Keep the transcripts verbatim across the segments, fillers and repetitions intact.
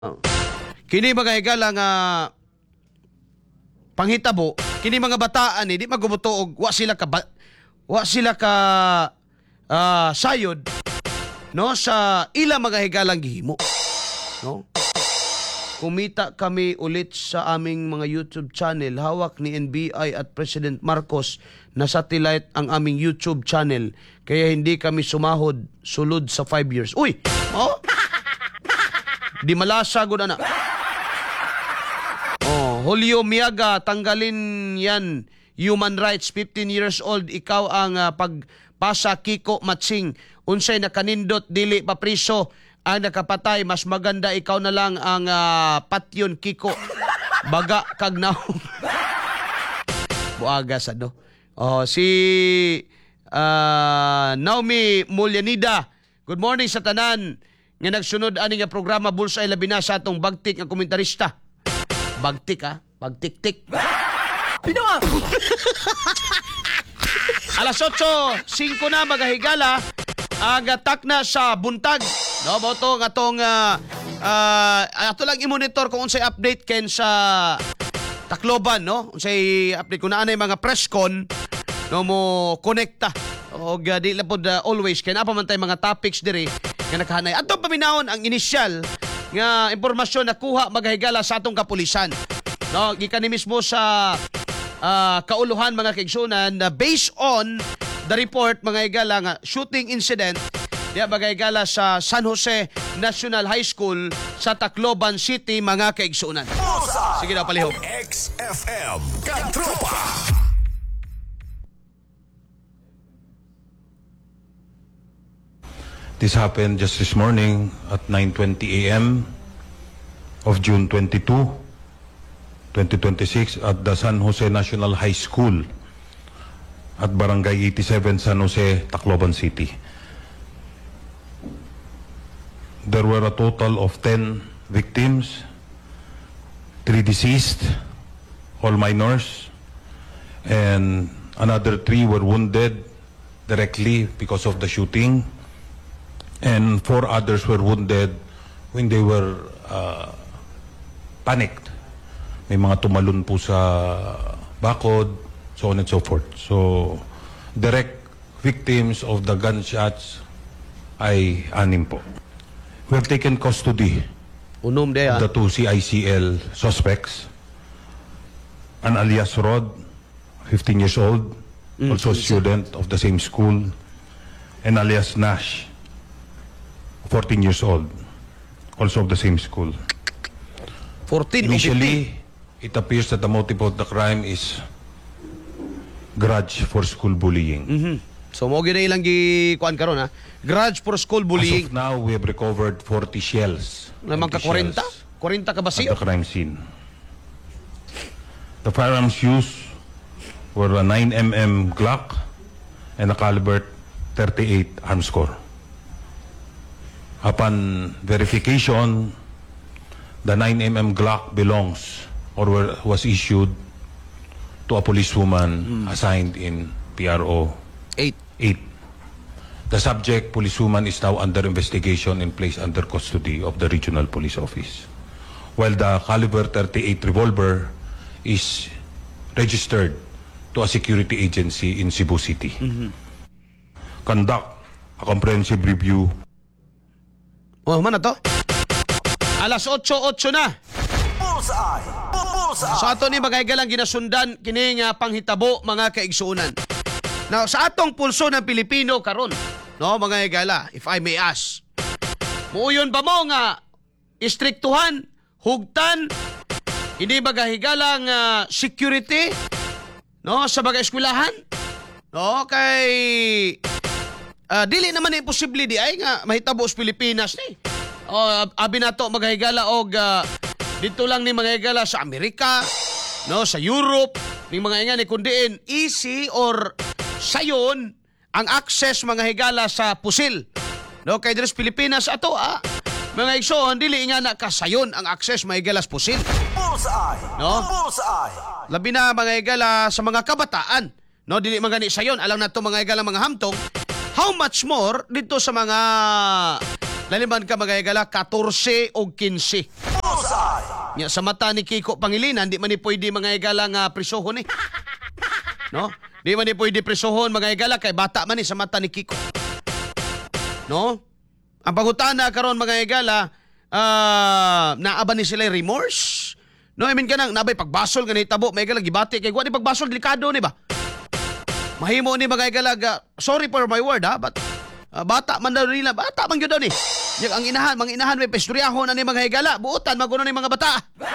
Oh. Kini mga higala nga panghitabo, kini mga bataan ni di magubuto og wa sila ka ba, wa sila ka uh, sayod no sa ila mga higalang gihimo. No? Kumita kami ulit sa aming mga YouTube channel. Hawak ni N B I at President Marcos na satellite ang aming YouTube channel. Kaya hindi kami sumahod sulod sa five years. Uy! Oh? Di malasa gud ana. Oh, Julio Miaga, tanggalin yan. Human rights, fifteen years old, ikaw ang uh, pagpasa Kiko Matsing. Unsay nakanindot dili pa priso ang nakapatay, mas maganda ikaw na lang ang uh, patyon Kiko. Baga kag naong. Buaga sa no. Oh, si uh, Naomi Mulyanida. Good morning sa tanan nga nagsunod ani nga programa Bulsay labi na sa atong bagtik nga komentarista. Bagtik ha? Bagtik-tik. Pinawa! Alas otso, singko na magahigala ang atak na sa buntag. No, boto nga tong uh, uh, ato lang i-monitor kung unsay update ken sa Tacloban, no? Unsay update kung naanay mga press con no mo konekta. Og uh, di lapod uh, always ken apa man tay mga topics diri nga nakahanay. Ato paminawon ang inisyal nga impormasyon na kuha magahigala sa atong kapulisan. No, gikan ni mismo sa uh, kauluhan mga kaigsunan na based on the report mga higala nga shooting incident diya magahigala sa San Jose National High School sa Tacloban City mga kaigsunan. Sige na palihog. X F M Katropa. This happened just this morning at nine twenty a m of June twenty-second, twenty twenty-six at the San Jose National High School at Barangay eighty-seven, San Jose, Tacloban City. There were a total of ten victims, three deceased, all minors, and another three were wounded directly because of the shooting. And four others were wounded when they were uh, panicked. May mga tumalon po sa bakod, so on and so forth. So, direct victims of the gunshots ay anim po. We have taken custody Unom de of the two C I C L suspects. An alias Rod, fifteen years old, Mm, also a student of the same school, and alias Nash, fourteen years old, also of the same school. fourteen Initially, it appears that the motive of the crime is grudge for school bullying. Mm-hmm. So mo gyud ilang gi kuan karon ha. Grudge for school As bullying. of now, we have recovered forty shells. Naman ka empty forty? shells forty ka at basiyo? the crime scene. The firearms used were a nine millimeter Glock and a caliber thirty-eight arms core. Upon verification, the nine millimeter Glock belongs or were, was issued to a policewoman mm. assigned in P R O eight. eight. The subject, policewoman, is now under investigation and placed under custody of the Regional Police Office. While the caliber thirty-eight revolver is registered to a security agency in Cebu City. Mm-hmm. Conduct a comprehensive review. Oh, man na to? Alas otso otso na. Bullseye. Bullseye. Sa ato ni magaygalang ginasundan kini nga panghitabo mga kaigsuunan. Now, sa atong pulso ng Pilipino karon, no, mga higala, if I may ask. Muuyon ba mo nga istriktuhan, hugtan, hindi ba gahigalang uh, security, no, sa mga eskwelahan? No, kay uh, dili naman imposible di ay nga mahitabo sa Pilipinas ni. O abi nato magahigala og uh, dito lang ni mga higala sa Amerika, no, sa Europe, ni mga ingani kundiin easy or sayon ang access mga higala sa pusil. No, kay diri sa Pilipinas ato ah, mga igsoon dili nga na kasayon ang access mga higala sa pusil. Bullseye. No? Bullseye. Labi na mga higala sa mga kabataan. No, dili man gani sayon, alam na to mga higala mga hamtong. How much more dito sa mga laliman ka mga higala fourteen o fifteen. Nya sa mata ni Kiko Pangilinan, di man ni pwede mga higala nga prisohon eh. No? Di man ni pwede prisohon mga higala kay bata man ni sa mata ni Kiko. No? Ang pangutana karon mga higala, ah, naaba ni sila remorse. No, I mean kanang nabay pagbasol ganit tabo, may higala gibati kay wa ni pagbasol delikado ni ba? Mahimo ni mga higala, ga- sorry for my word ha, but ah, bata man daw nila, bata man gyud daw ni. Yung ang inahan, mga inahan may pesturyahon ani mga higala, buutan maguno ni mga bata.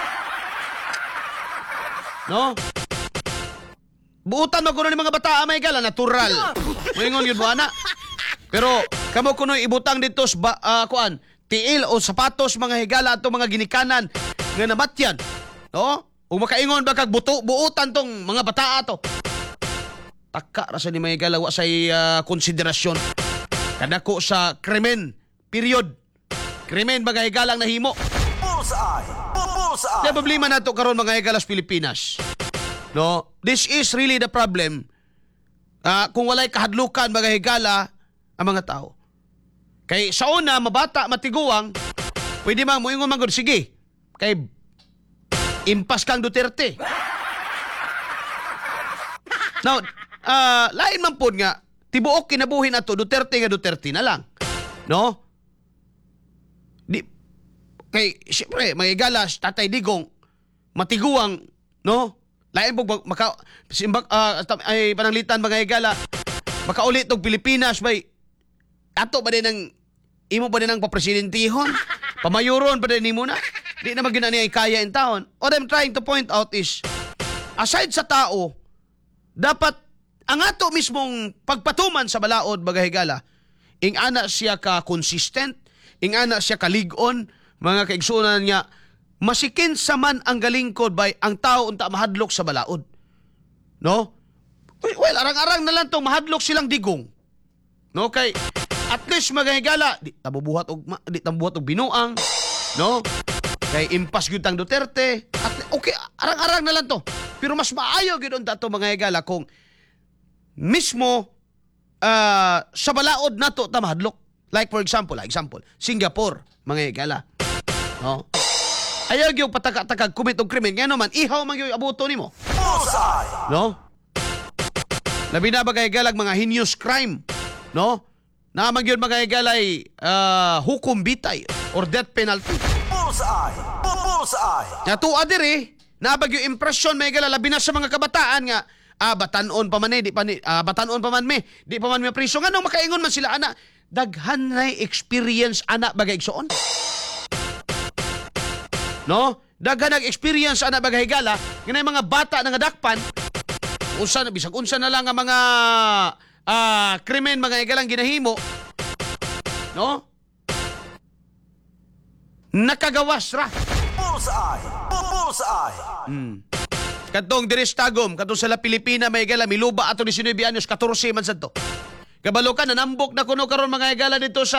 No? Buutan maguno ni mga bata mga higala, natural. Moingon yun mo ana. Pero kamo kuno ibutang dito sa ba- ah, kuan, tiil o sapatos mga higala ato mga ginikanan nga namatyan. No? Ug makaingon ba kag buto buutan tong mga bata ato. Taka ra sa ni mga higala wa say ah, konsiderasyon. Kadako sa krimen. Period. Krimen mga higalang nahimo. Bullseye. Bullseye. Kaya problema na ito karon mga higalas Pilipinas. No? This is really the problem. Ah, kung walay kahadlukan mga higala ang mga tao. Kay sa una, mabata, matiguang, pwede mang muingon man gud, sige. Kay impas kang Duterte. Now, ah, lain man pod nga, tibuok kinabuhin ato, Duterte nga Duterte na lang. No? Di, kay, siyempre, mga igalas, Tatay Digong, matiguang, no? Lain po, maka, simbak, ah, tam- ay, pananglitan, mga igala, makaulit og Pilipinas, bay, ato ba din ang, imo ba din ang papresidentihon? Pamayoron ba din ni muna? Di naman ginani ay kaya in taon. What I'm trying to point out is, aside sa tao, dapat, ang ato mismong pagpatuman sa balaod, mga higala, ing ana siya ka consistent, ing ana siya ka ligon, mga kaigsunan niya, masikin sa man ang galingkod bay ang tao unta mahadlok sa balaod. No? Well, arang-arang na lang tong mahadlok silang digong. No, kay at least mga higala, di tabubuhat og ma- di tabubuhat og binuang, no? Kay impas gyud tang Duterte. At okay, arang-arang na lang to. Pero mas maayo gyud unta to mga higala kung mismo uh, sa balaod nato ta mahadlok. Like for example, like example, Singapore, mga higala. No? Ayaw gyud pataka-takag commit og krimen. Ngano man ihaw man gyud abuto nimo. Bullseye. No? Labi na bagay galag mga heinous crime, no? Na man gyud mga galay uh, hukom bitay or death penalty. Bullseye. Bullseye. Nato adiri na bagyo impression may gala labi na sa mga kabataan nga ah batanon pa man eh, di pa ni ah, batanon pa man me, di pa man me priso nganong makaingon man sila ana daghan na experience ana bagay igsoon. No? Daghan nag experience ana bagay gala nga mga bata nga dakpan unsa na bisag unsa na lang nga mga ah krimen mga igalang ginahimo. No? Nakagawas ra. Bullseye. Bullseye. Kadtong diri sa Tagum, kadtong sa La Pilipina may igala miluba ato nineteen anyos, fourteen man sad to. Kabalo ka nanambok na kuno karon mga igala dito sa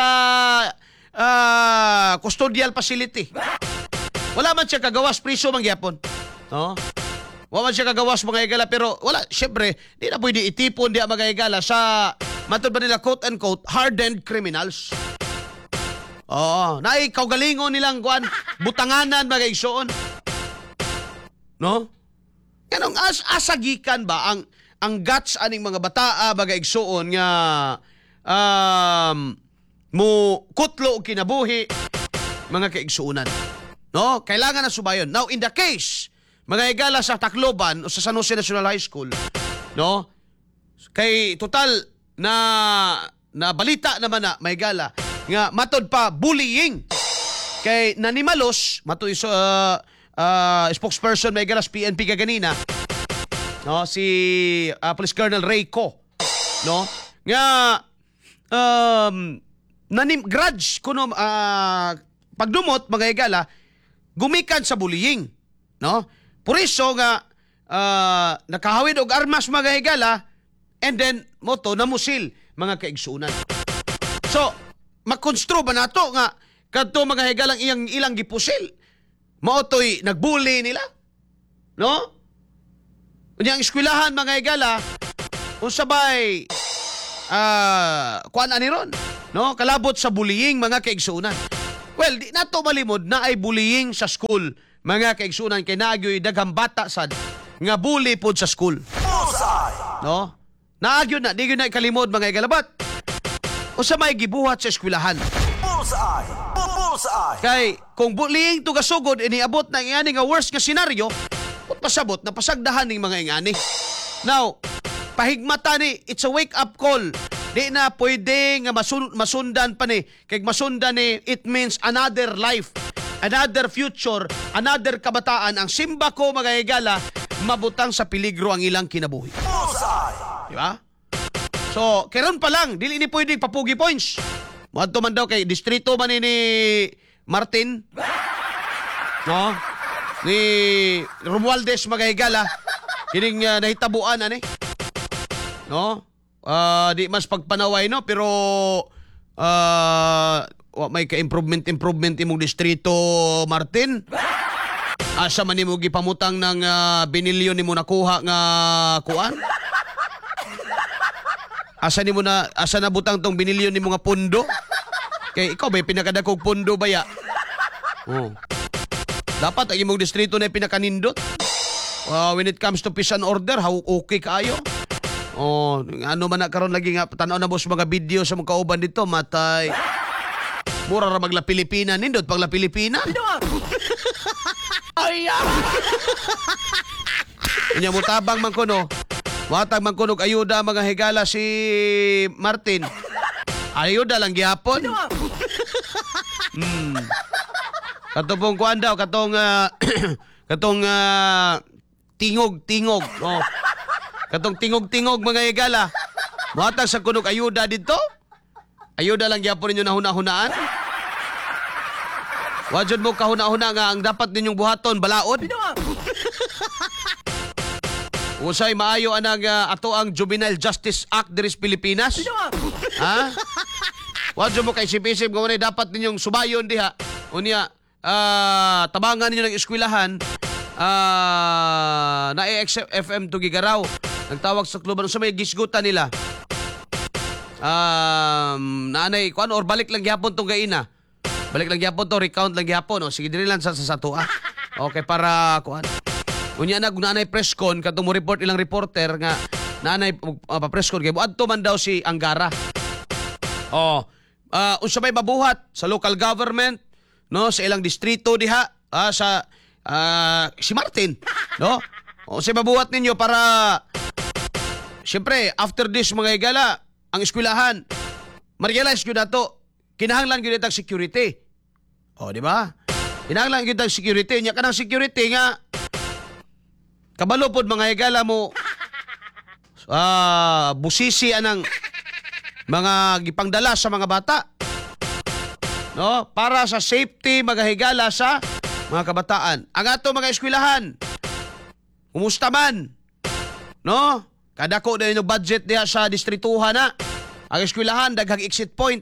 ah, custodial facility. Wala man siya kagawas, priso man gyapon. No? Wala man siya kagawas mga igala pero wala, syempre, di na pwede itipon diya mga igala sa matod ba nila quote and quote hardened criminals. Oo, naay kaugalingon nilang kuan, butanganan mga igsoon. No? Kanong as asagikan ba ang ang guts aning mga bataa mga igsoon nga um mo kutlo og kinabuhi mga kaigsuonan. No? Kailangan na subayon. Now in the case mga igala sa Tacloban o sa San Jose National High School, no? Kay total na na balita naman na may gala nga matod pa bullying kay nanimalos mato iso uh, uh, spokesperson may galas P N P kaganina, no, si uh, Police Colonel Rayco, no, nga um nanim grudge kuno uh, pagdumot mga igala gumikan sa bullying, no, por iso nga uh, nakahawid og armas mga igala and then moto namusil mga kaigsunan. So makonstro ba nato nga kadto mga higalang iyang ilang gipusil mao toy nagbully nila, no? Unyang eskwelahan mga higala unsa bay ah uh, kuan ani ron, no? Kalabot sa bullying mga kaigsunan. Well, di nato malimod na ay bullying sa school mga kaigsunan kay naagyoy daghang bata sad nga bully pod sa school. Bullseye. No? Naagyo na, di gyud na ikalimod mga igalabat. Usa may gibuhat sa eskwelahan. Bullseye. Bullseye. Kay kung bullying to gasugod iniabot na ingani nga worst nga senaryo, put pasabot na pasagdahan ning mga ingani. Now, pahigmata ni, it's a wake up call. Di na pwede nga masun- masundan pa ni. Kay masundan ni, it means another life, another future, another kabataan. Ang simba ko mga higala, mabutang sa peligro ang ilang kinabuhi. Bullseye. Di ba? So, karon pa lang, dili ni pwede papugi points. Muadto man daw kay distrito man ni, ni Martin. No? Ni Romualdez magahigala. Kining uh, nahitabuan ani. No? Ah, di mas pagpanaway no, pero ah wa may ka-improvement improvement imong distrito Martin. Asa man nimo gipamutang ng uh, binilyon nimo nakuha nga kuan? Asa nimo na asa na butang tong binilyon nimo nga pondo? Kay ikaw ba pinakadakog pondo baya? Oh. Dapat ang imong distrito na pinakanindot. Uh, when it comes to peace and order, how okay kaayo? Oh, ano man na karon lagi nga tanaw na boss mga video sa mga kauban dito, matay. Mura ra magla Pilipina nindot pagla Pilipina. Ay. Inya mo tabang man kuno. Watag man kuno ayuda mga higala si Martin. Ayuda lang gihapon. Hmm. Katong kuan daw, katong uh, katong uh, tingog-tingog, no. Katong tingog-tingog mga higala. Watag sa kunog ayuda dito. Ayuda lang gyapon ninyo nahuna-hunaan. Wajud mo kahuna-huna nga ang dapat ninyong buhaton balaod. Usay maayo anang uh, ato ang Juvenile Justice Act diri sa Pilipinas. Ha? Wajud mo kay isip-isip kung ano dapat ninyong subayon diha. Unya, uh, tabangan ninyo ng eskwelahan. Ah, uh, na F M to gigaraw. Nagtawag sa kluban sa may gisgutan nila. Um, nanay, kuan or balik lang gyapon tong gaina. Balik lang gyapon to, recount lang gyapon. O sige diri lang sa sa sato ah. Okay para kuan. Unya na nanay press con katong mo report ilang reporter nga nanay uh, pa press con kay adto man daw si Angara. Oh, uh, unsa may mabuhat sa local government no sa ilang distrito diha ah, sa uh, si Martin, no? O sa mabuhat ninyo para siyempre after this mga higala ang eskwelahan ma-realize gyud nato kinahanglan gyud ang security. O di ba? Kinahanglan gyud ang security nya kanang security nga kabalo pod mga higala mo ah busisi anang mga gipangdala sa mga bata. No? Para sa safety magahigala sa mga kabataan. Ang ato mga eskwelahan, kumusta man? No? Kadako na yung budget diha sa distrituhan na. Ang eskwelahan, daghang exit point.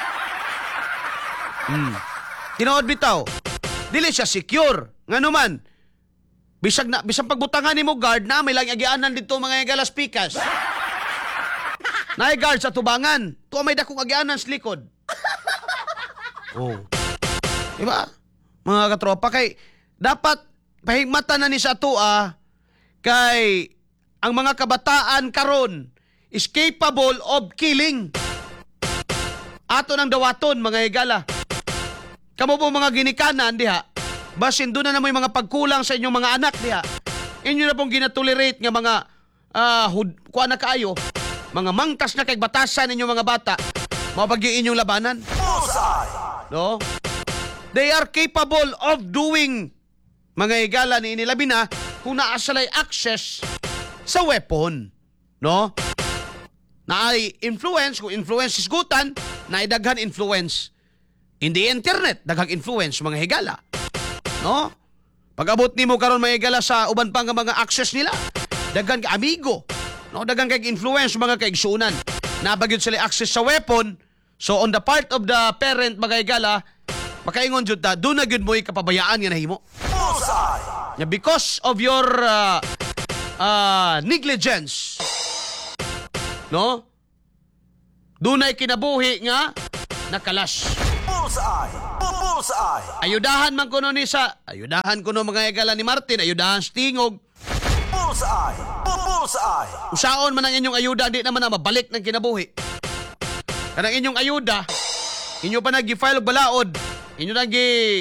Hmm. Tinood bitaw, dili siya secure. Nga naman, bisag na, bisang pagbutangan ni mo guard na, may lang agianan dito mga galas pikas. Naay guard sa tubangan. Tuwa may dakong agianan sa likod. Oh. Diba? Mga katropa, kay dapat pahigmatan na ni sa tua kay ang mga kabataan karon is capable of killing. Ato ng dawaton, mga higala. Kamo po mga ginikanan diha, basin doon na naman yung mga pagkulang sa inyong mga anak diha. Inyo na pong ginatolerate nga mga uh, hud, kuha na kaayo, mga mangtas na kay batasan inyong mga bata, mapagyo inyong labanan. Bullseye. No? They are capable of doing mga higala ni inilabi na kung naasalay access sa weapon. No? Naay influence, kung influence is gutan, naidaghan influence. In the internet, daghang influence mga higala. No? Pag-abot nimo karon mga higala sa uban pang mga access nila, daghan ka amigo. No? Daghan kay influence mga kaigsunan. Nabagyod sila access sa weapon. So on the part of the parent mga higala, makaingon jud ta, doon na gyud mo kapabayaan nga nahimo. Bullseye. Yeah, because of your uh, uh, negligence. No? Doon ay kinabuhi nga nakalas. Bullseye. Bullseye. Ayudahan man kuno ni sa ayudahan kuno mga higala ni Martin, ayudahan sa tingog. Bullseye. Bullseye. Usaon man ang inyong ayuda, di naman na mabalik ng kinabuhi. Kanang inyong ayuda, inyo pa nag-file og balaod, inyo nag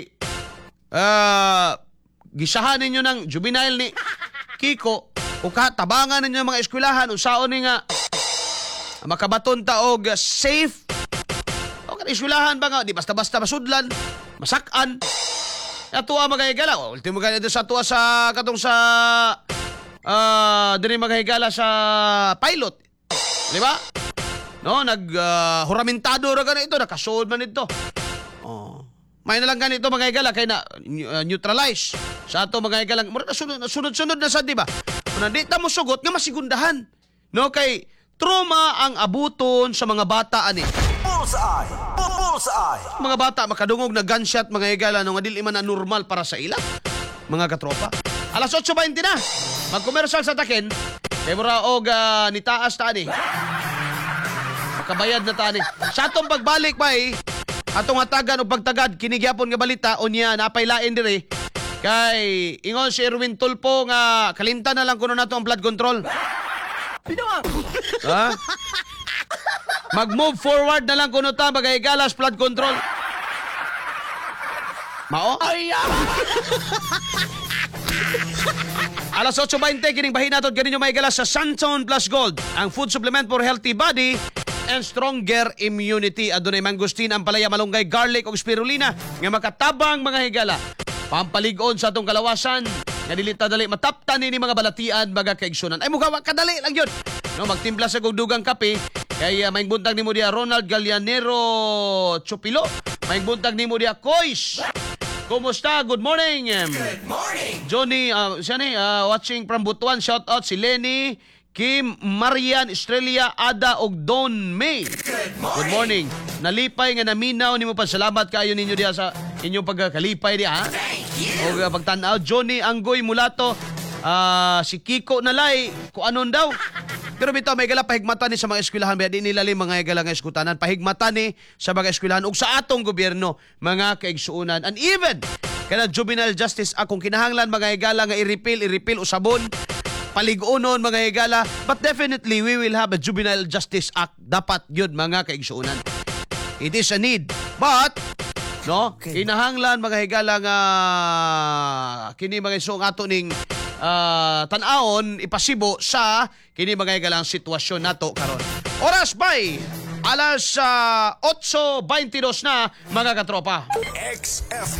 ah gisahan ninyo ng juvenile ni Kiko o katabangan ninyo mga eskwelahan usaon ni nga makabaton ta og safe o kan eskwelahan ba nga di basta-basta masudlan, masak-an. Ato ang mga higala, ultimo ganito sa tuwa sa katong sa ah diri mga higala sa pilot. Di ba? No, nag uh, huramentado ra ganito, nakasuod man ito. Oh. May na lang ganito mga higala kay na uh, neutralize sa ato mga higala. Mura na sunod, sunod-sunod na sad, di ba? Kung di ta mo sugot nga masigundahan. No, kay trauma ang abuton sa mga bata ani. Bullseye. Bullseye. Mga bata makadungog na gunshot mga higala no nga dili man na normal para sa ila. Mga katropa. Alas eight twenty na. Mag-commercial sa takin. Kay mura og uh, nitaas ta ani. Makabayad na tani. Sa atong pagbalik ba eh, atong hatagan o pagtagad, kinigyapon nga balita, o niya, napay lain dire. Kay, ingon si Erwin Tulpo nga, kalimta na lang kuno nato ang blood control. Ha? Mag-move forward na lang kuno ta, magahigalas blood control. Mao? Alas eight twenty, kining bahin natin ganinyo may galas sa Santon Plus Gold, ang food supplement for healthy body and stronger immunity. Adunay mangustin, ang palaya, malunggay, garlic o spirulina nga makatabang mga higala. Pampalig-on sa atong kalawasan nga dili ta dali mataptan ni mga balatian mga kaigsunan. Ay mugawa kadali lang yun. No, magtimpla sa dugang kape kay uh, maing buntag nimo dia Ronald Gallianero Chupilo. Maing buntag nimo dia Kois. Kumusta? Good morning. Good morning. Johnny, uh, siya ni, uh, watching from Butuan. Shout out si Lenny, Kim, Marian, Estrella, Ada, og Don May. Good morning. Good morning. Nalipay nga naminaw, ni mo pa salamat kayo ninyo diya sa inyong pagkalipay diya. Ha? Thank you. O uh, pagtanaw, Johnny, Anggoy, Mulato, uh, si Kiko Nalay, kung anon daw. Pero bitaw, may gala pahigmatan ni sa mga eskwelahan, ba di nilalim mga gala nga eskutanan, pahigmatan ni sa mga eskwelahan ug sa atong gobyerno, mga kaigsuunan. And even, kaya juvenile justice akong kinahanglan mga higala nga i-repeal, i-repeal usabon, palig-unon mga higala, but definitely we will have a juvenile justice act. Dapat yun mga kaigsuunan. It is a need. But, no, okay, kinahanglan mga higala nga kini mga isuong ato ning uh, tan-aon, ipasibo sa kini mga higala ang sitwasyon nato karon. Oras bay! Alas uh, eight twenty-two na mga katropa. X F